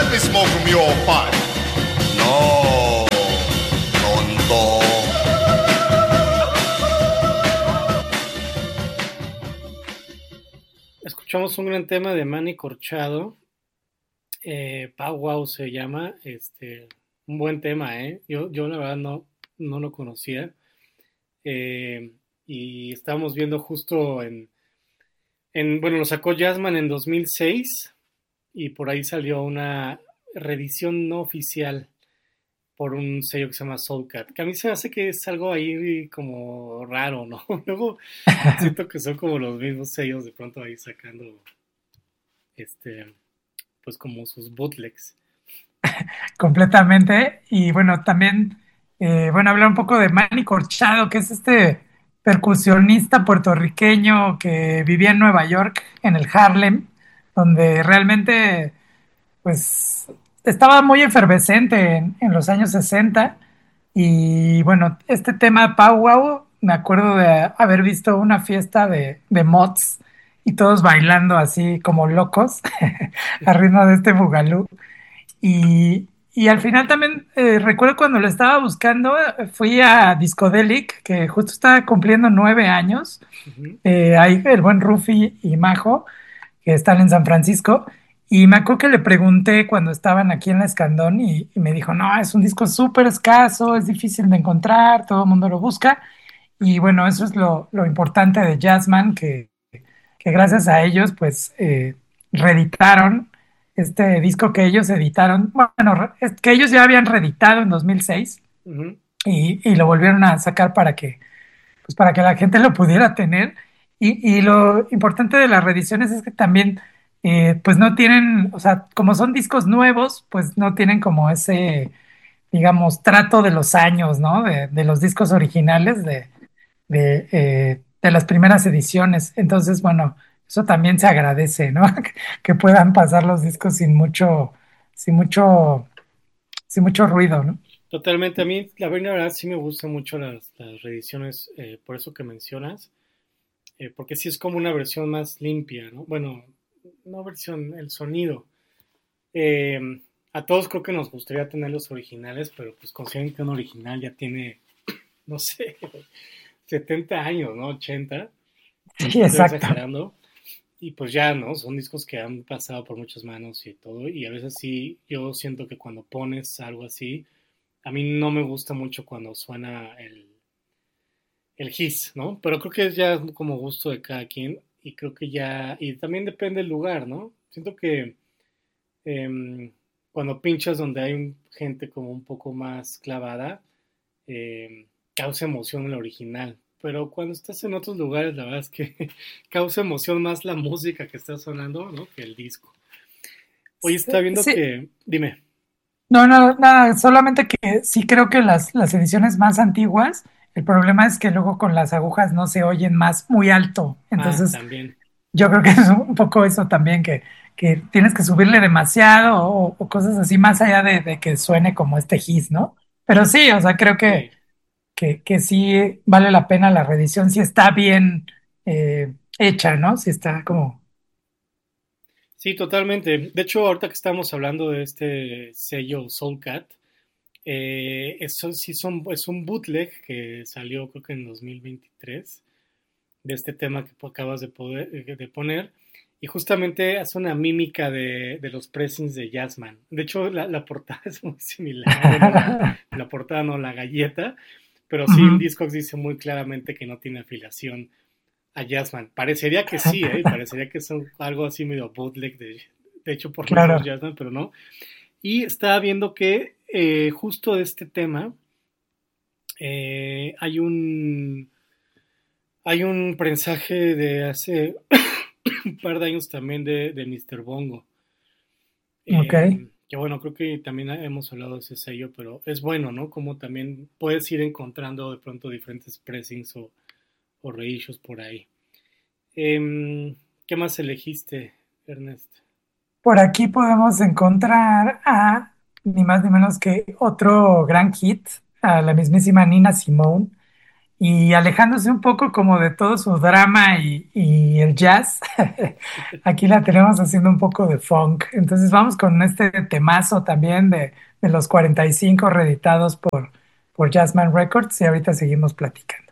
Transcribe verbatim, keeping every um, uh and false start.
Let me smoke from your pipe. No, tonto. Escuchamos un gran tema de Manny Corchado, eh, Pow Wow se llama, este, un buen tema, ¿eh? Yo, yo la verdad no, no lo conocía, eh, y estábamos viendo justo en, en, bueno, lo sacó Jazzman en dos mil seis y por ahí salió una reedición no oficial por un sello que se llama Soulcat, que a mí se me hace que es algo ahí como raro, ¿no? Luego siento que son como los mismos sellos de pronto ahí sacando, este, pues como sus bootlegs. Completamente. Y bueno, también, eh, bueno, hablar un poco de Manny Corchado, que es este percusionista puertorriqueño que vivía en Nueva York, en el Harlem, donde realmente, pues, estaba muy efervescente en, en los años sesenta. Y bueno, este tema Pow Wow, me acuerdo de haber visto una fiesta de, de mods y todos bailando así como locos al ritmo de este bugalú. Y, y al final también eh, recuerdo cuando lo estaba buscando, eh, fui a Discodelic, que justo estaba cumpliendo nueve años. Ujú. Eh, ahí el buen Rufi y Majo, que están en San Francisco. Y me acuerdo que le pregunté cuando estaban aquí en la Escandón y, y me dijo, no, es un disco súper escaso, es difícil de encontrar, todo el mundo lo busca. Y bueno, eso es lo, lo importante de Jazzman, que que gracias a ellos, pues, eh, reeditaron este disco que ellos editaron, bueno, re- es que ellos ya habían reeditado en dos mil seis Ujú. y, y lo volvieron a sacar para que, pues, para que la gente lo pudiera tener. Y, y lo importante de las reediciones es que también, eh, pues, no tienen, o sea, como son discos nuevos, pues, no tienen como ese, digamos, trato de los años, ¿no? De, de los discos originales, de, de, eh, de las primeras ediciones. Entonces, bueno, eso también se agradece, ¿no? Que, que puedan pasar los discos sin mucho, sin mucho, sin mucho ruido, ¿no? Totalmente, a mí la verdad sí me gustan mucho las, las reediciones, eh, por eso que mencionas, eh, porque sí es como una versión más limpia, ¿no? Bueno, no versión, el sonido. Eh, a todos creo que nos gustaría tener los originales, pero pues consideren que un original ya tiene, no sé, setenta años, ¿no? ochenta, no sé Sí, si estoy exacto. exagerando. Y pues ya, ¿no? Son discos que han pasado por muchas manos y todo. Y a veces sí, yo siento que cuando pones algo así, a mí no me gusta mucho cuando suena el, el hiss, ¿no? Pero creo que es ya como gusto de cada quien. Y creo que ya, y también depende del lugar, ¿no? Siento que em, cuando pinchas donde hay un- gente como un poco más clavada, em, causa emoción el original. Pero cuando estás en otros lugares, la verdad es que causa emoción más la música que está sonando, ¿no? Que el disco. Oye, está viendo Sí, que, dime. no, no, nada, solamente que sí creo que las, las ediciones más antiguas, el problema es que luego con las agujas no se oyen más muy alto. Ah, Entonces, también. yo creo que es un poco eso también, que, que tienes que subirle demasiado o, o cosas así, más allá de, de que suene como este hiss, ¿no? Pero sí, o sea, creo que, Sí, que, que sí vale la pena la reedición, si está bien eh, hecha, ¿no? Si está como... sí, totalmente. De hecho, ahorita que estamos hablando de este sello Soulcat, eh, eso sí son, es un bootleg que salió creo que en dos mil veintitrés de este tema que acabas de, poder, eh, de poner. Y justamente hace una mímica de, de los pressings de Jazzman. De hecho, la, la portada es muy similar. Bueno, la, la portada no, la galleta. Pero sí, en Ujú, Discogs dice muy claramente que no tiene afiliación a Jazzman. Parecería que sí, ¿eh? Parecería que son algo así medio bootleg de, de hecho por mismos claro, Jazzman, pero no. Y estaba viendo que eh, justo de este tema eh, hay un hay un prensaje de hace un par de años también de, de mister Bongo. ok. Eh, que bueno, creo que también hemos hablado de ese sello, pero es bueno, ¿no? Como también puedes ir encontrando de pronto diferentes pressings o, o reissues por ahí. Eh, ¿Qué más elegiste, Ernest? Por aquí podemos encontrar a ni más ni menos que otro gran hit, a la mismísima Nina Simone. y alejándose un poco como de todo su drama y, y el jazz, aquí la tenemos haciendo un poco de funk. Entonces vamos con este temazo también de, de los cuarenta y cinco reeditados por, por Jazzman Records y ahorita seguimos platicando.